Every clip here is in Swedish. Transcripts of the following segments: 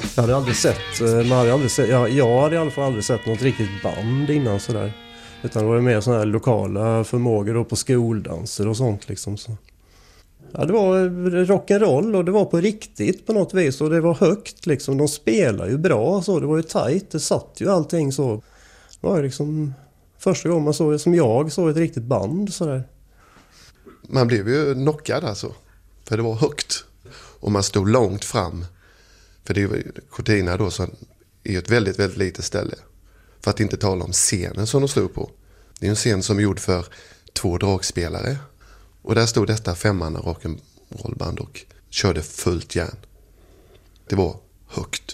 Jag hade aldrig sett, jag hade i alla fall aldrig sett något riktigt band innan sådär. Utan det var mer sådana här lokala förmågor då på skoldanser och sånt liksom. Så. Ja, det var rock'n'roll och det var på riktigt på något vis och det var högt liksom. De spelar ju bra så, det var ju tajt, det satt ju allting så. Det var ju liksom första gången man såg, som jag såg ett riktigt band sådär. Man blev ju knockad alltså, för det var högt. Och man stod långt fram. För det är ju Cortina då som är ett väldigt, väldigt litet ställe. För att inte tala om scenen som de stod på. Det är en scen som är gjord för 2 dragspelare. Och där stod detta 5-manna rock'n'rollband och körde fullt järn. Det var högt.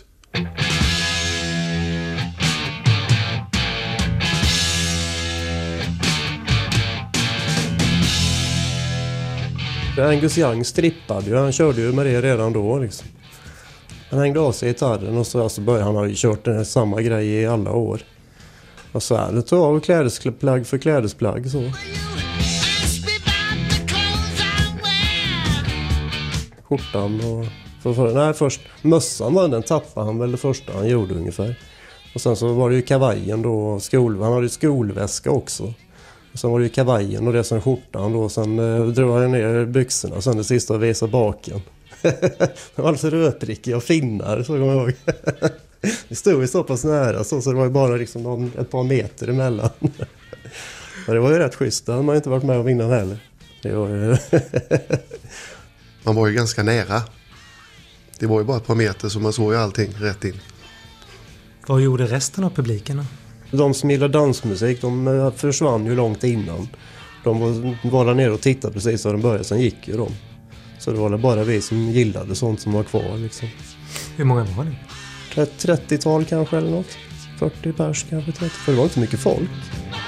Angus Young strippade ju, han körde ju med det redan då liksom. Han hängde av sig gitarren och så började han ha kört den här samma grej i alla år. Och så här, det tog av klädesplagg för klädesplagg så. Skjortan och... först mössan var den tappade han väl det första han gjorde ungefär. Och sen så var det ju kavajen då, han hade ju skolväska också. Och sen var det ju kavajen och det som skjortan då. Sen drog han ner byxorna och sen det sista visade baken. Det var alltså röprickiga och finnar så kommer jag ihåg. Det stod ju så pass nära så det var ju bara liksom ett par meter emellan. Och det var ju rätt schysst, det hade man inte varit med och vinna heller. Det var ju... Man var ju ganska nära. Det var ju bara ett par meter så man såg ju allting rätt in. Vad gjorde resten av publiken då? De som gillar dansmusik, de försvann ju långt innan. De var där nere och tittade precis när de började, sen gick ju de. Så det var bara vi som gillade sånt som var kvar liksom. Hur många var ni? Ett 30-tal kanske eller något. 40 pers kanske 30, för det var inte mycket folk.